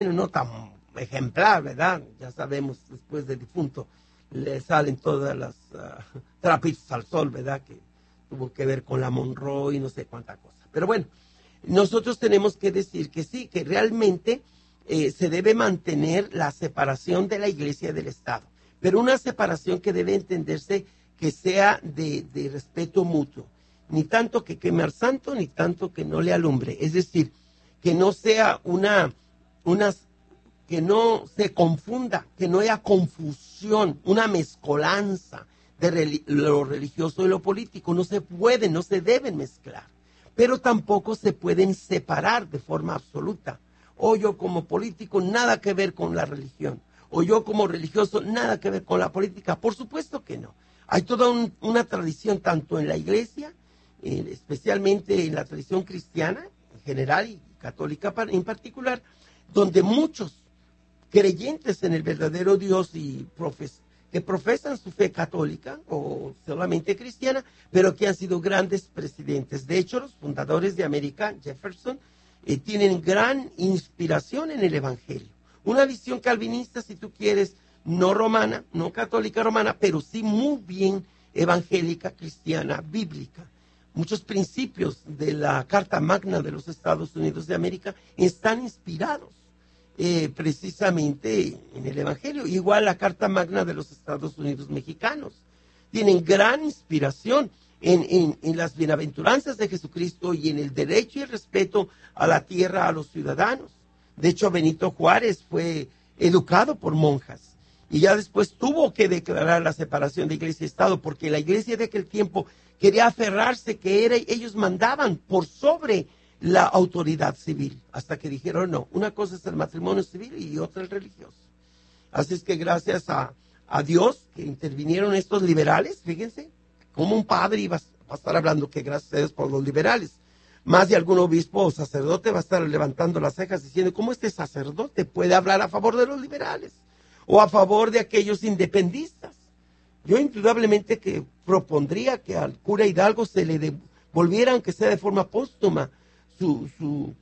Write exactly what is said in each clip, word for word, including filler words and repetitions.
no tan ejemplar, ¿verdad? Ya sabemos, después del difunto le salen todas las uh, trapitos al sol, ¿verdad? Que tuvo que ver con la Monroe y no sé cuánta cosa. Pero bueno, nosotros tenemos que decir que sí, que realmente eh, se debe mantener la separación de la iglesia y del Estado, pero una separación que debe entenderse que sea de, de respeto mutuo, ni tanto que queme al santo, ni tanto que no le alumbre, es decir, que no sea una, una, que no se confunda, que no haya confusión, una mezcolanza de lo religioso y lo político, no se puede, no se deben mezclar, pero tampoco se pueden separar de forma absoluta. O yo como político, nada que ver con la religión, o yo como religioso, nada que ver con la política, por supuesto que no. Hay toda un, una tradición, tanto en la iglesia, eh, especialmente en la tradición cristiana en general y católica en particular, donde muchos creyentes en el verdadero Dios y profes, que profesan su fe católica o solamente cristiana, pero que han sido grandes presidentes. De hecho, los fundadores de América, Jefferson, eh, tienen gran inspiración en el Evangelio. Una visión calvinista, si tú quieres, no romana, no católica romana, pero sí muy bien evangélica, cristiana, bíblica. Muchos principios de la Carta Magna de los Estados Unidos de América están inspirados eh, precisamente en el Evangelio. Igual la Carta Magna de los Estados Unidos mexicanos. Tienen gran inspiración en, en, en las bienaventuranzas de Jesucristo y en el derecho y el respeto a la tierra, a los ciudadanos. De hecho, Benito Juárez fue educado por monjas y ya después tuvo que declarar la separación de iglesia y Estado, porque la iglesia de aquel tiempo quería aferrarse que era, ellos mandaban por sobre la autoridad civil, hasta que dijeron no, una cosa es el matrimonio civil y otra el religioso. Así es que gracias a, a Dios que intervinieron estos liberales, fíjense, como un padre iba a estar hablando que gracias a Dios por los liberales. Más de algún obispo o sacerdote va a estar levantando las cejas diciendo, ¿cómo este sacerdote puede hablar a favor de los liberales? O a favor de aquellos independistas. Yo indudablemente que propondría que al cura Hidalgo se le devolviera, aunque sea de forma póstuma, su, su,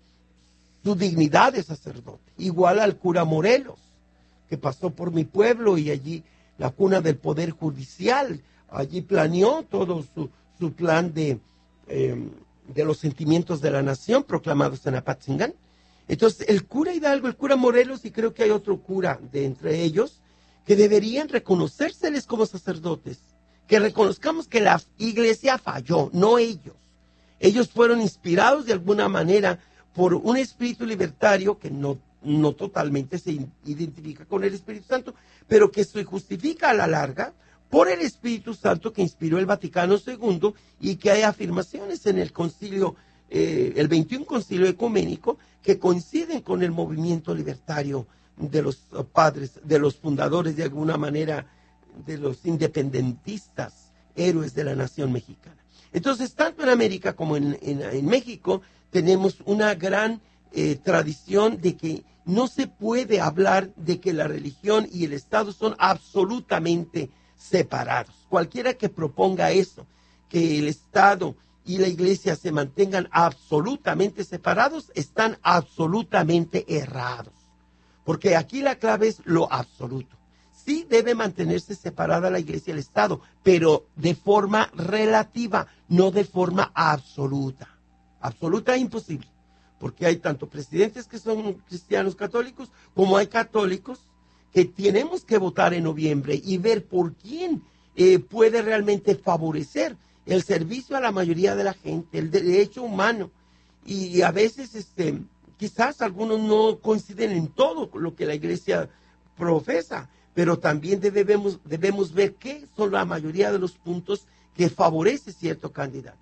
su dignidad de sacerdote. Igual al cura Morelos, que pasó por mi pueblo y allí la cuna del poder judicial, allí planeó todo su, su plan de, eh, de los sentimientos de la nación proclamados en Apatzingán. Entonces, el cura Hidalgo, el cura Morelos, y creo que hay otro cura de entre ellos, que deberían reconocérseles como sacerdotes, que reconozcamos que la iglesia falló, no ellos. Ellos fueron inspirados de alguna manera por un espíritu libertario que no, no totalmente se identifica con el Espíritu Santo, pero que se justifica a la larga por el Espíritu Santo que inspiró el Vaticano segundo y que hay afirmaciones en el concilio, eh, el veintiún concilio ecuménico, que coinciden con el movimiento libertario de los padres, de los fundadores de alguna manera, de los independentistas, héroes de la nación mexicana. Entonces, tanto en América como en, en, en México, tenemos una gran eh, tradición de que no se puede hablar de que la religión y el Estado son absolutamente separados. Cualquiera que proponga eso, que el Estado y la iglesia se mantengan absolutamente separados, están absolutamente errados. Porque aquí la clave es lo absoluto. Sí debe mantenerse separada la iglesia y el Estado, pero de forma relativa, no de forma absoluta. Absoluta es imposible, porque hay tanto presidentes que son cristianos católicos, como hay católicos que tenemos que votar en noviembre y ver por quién eh, puede realmente favorecer el servicio a la mayoría de la gente, el derecho humano. Y a veces este, quizás algunos no coinciden en todo lo que la iglesia profesa, pero también debemos, debemos ver qué son la mayoría de los puntos que favorece cierto candidato.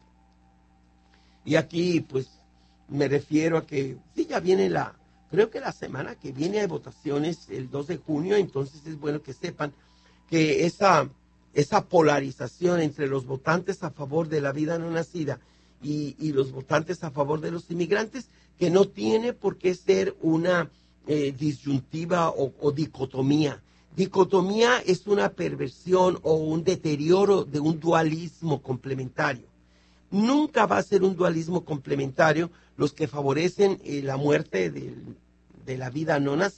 Y aquí pues me refiero a que sí, ya viene la, creo que la semana que viene hay votaciones el dos de junio, entonces es bueno que sepan que esa... esa polarización entre los votantes a favor de la vida no nacida y, y los votantes a favor de los inmigrantes, que no tiene por qué ser una eh, disyuntiva o, o dicotomía. Dicotomía es una perversión o un deterioro de un dualismo complementario. Nunca va a ser un dualismo complementario los que favorecen eh, la muerte del, de la vida no